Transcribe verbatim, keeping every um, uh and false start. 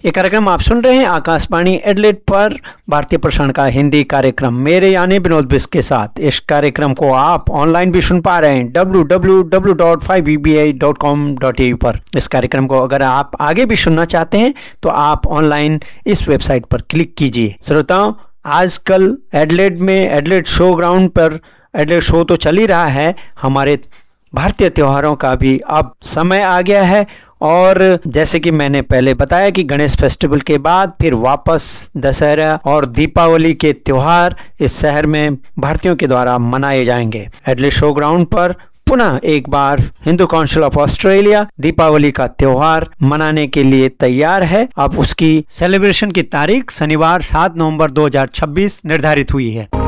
ये कार्यक्रम आप सुन रहे हैं आकाशवाणी एडिलेड पर भारतीय प्रसारण का हिंदी कार्यक्रम मेरे यानी विनोद बिस्क के साथ। इस कार्यक्रम को आप ऑनलाइन भी सुन पा रहे हैं W W W dot five E B I dot com dot A you पर। इस कार्यक्रम को अगर आप आगे भी सुनना चाहते हैं तो आप ऑनलाइन इस वेबसाइट पर क्लिक कीजिए। श्रोताओं, आजकल एडिलेड में एडिलेड शो ग्राउंड पर एडिलेड शो तो चल ही रहा है, हमारे भारतीय त्योहारों का भी अब समय आ गया है। और जैसे कि मैंने पहले बताया कि गणेश फेस्टिवल के बाद फिर वापस दशहरा और दीपावली के त्योहार इस शहर में भारतीयों के द्वारा मनाए जाएंगे। एडिलेड शो ग्राउंड पर पुनः एक बार Hindu council of Australia Deepawali का त्योहार मनाने के लिए तैयार है। अब उसकी सेलिब्रेशन की तारीख शनिवार सात नवंबर दो हज़ार छब्बीस निर्धारित हुई है।